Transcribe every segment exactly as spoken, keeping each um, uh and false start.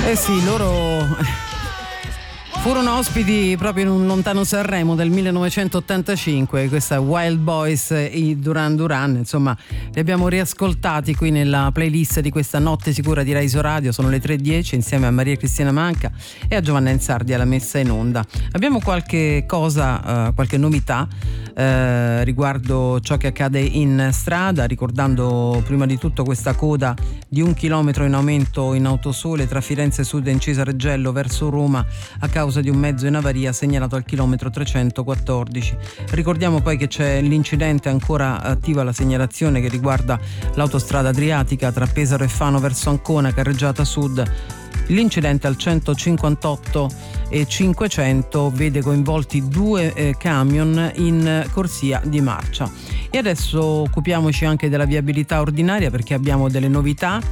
Eh sì, loro furono ospiti proprio in un lontano Sanremo del millenovecentottantacinque, questa Wild Boys, i Duran Duran, insomma li abbiamo riascoltati qui nella playlist di questa notte sicura di Rai Radio. Sono le tre e dieci insieme a Maria Cristina Manca e a Giovanna Ensardi alla messa in onda. Abbiamo qualche cosa, uh, qualche novità uh, riguardo ciò che accade in strada, ricordando prima di tutto questa coda di un chilometro in aumento in autosole tra Firenze Sud e Incisa Reggello verso Roma a causa di un mezzo in avaria segnalato al chilometro trecentoquattordici. Ricordiamo poi che c'è l'incidente, ancora attiva la segnalazione che riguarda l'autostrada Adriatica tra Pesaro e Fano verso Ancona, carreggiata sud. L'incidente al centocinquantotto e cinquecento vede coinvolti due eh, camion in corsia di marcia. E adesso occupiamoci anche della viabilità ordinaria, perché abbiamo delle novità.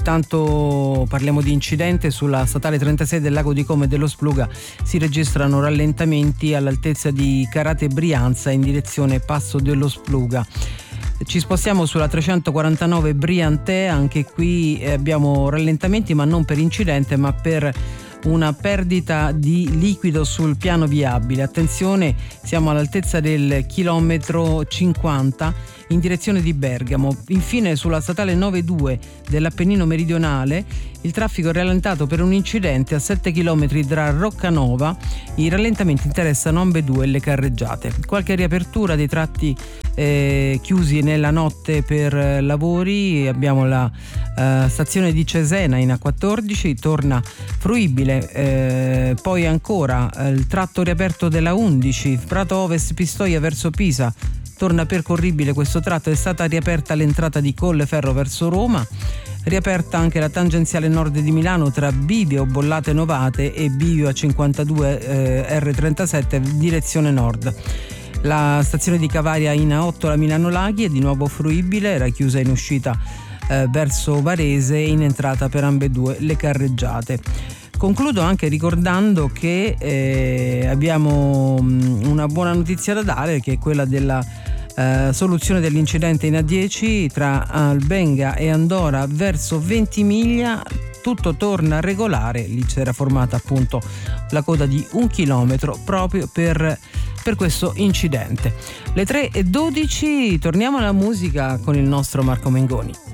Intanto parliamo di incidente sulla statale trentasei del Lago di Como e dello Spluga. Si registrano rallentamenti all'altezza di Carate Brianza in direzione Passo dello Spluga. Ci spostiamo sulla trecentoquarantanove Briantea, anche qui abbiamo rallentamenti, ma non per incidente ma per una perdita di liquido sul piano viabile. Attenzione, siamo all'altezza del chilometro cinquanta in direzione di Bergamo. Infine sulla statale novantadue dell'Appennino meridionale il traffico è rallentato per un incidente a sette chilometri tra Roccanova. I rallentamenti interessano ambedue le carreggiate. Qualche riapertura dei tratti eh, chiusi nella notte per lavori. Abbiamo la eh, stazione di Cesena in A quattordici, torna fruibile. Eh, poi ancora eh, il tratto riaperto della undici, Prato Ovest Pistoia verso Pisa, torna percorribile questo tratto. È stata riaperta l'entrata di Colleferro verso Roma. Riaperta anche la tangenziale nord di Milano tra Bivio, Bollate Novate e Bivio A cinquantadue eh, R trentasette direzione nord. La stazione di Cavaria in A otto la Milano Laghi è di nuovo fruibile, era chiusa in uscita eh, verso Varese e in entrata per ambedue le carreggiate. Concludo anche ricordando che eh, abbiamo una buona notizia da dare, che è quella della eh, soluzione dell'incidente in A dieci tra Albenga e Andora verso Ventimiglia. Tutto torna regolare, lì c'era formata appunto la coda di un chilometro proprio per, per questo incidente. Le tre e dodici, torniamo alla musica con il nostro Marco Mengoni.